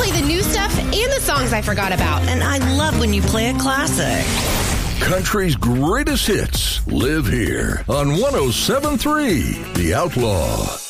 play the new stuff and the songs I forgot about. And I love when you play a classic. Country's greatest hits live here on 107.3 The Outlaw.